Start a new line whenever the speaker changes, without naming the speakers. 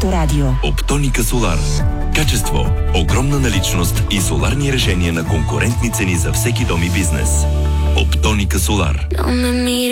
Вашето радио.
Оптоника Солар. Качество, огромна наличност и соларни решения на конкурентни цени за всеки дом и бизнес. Оптоника Солар.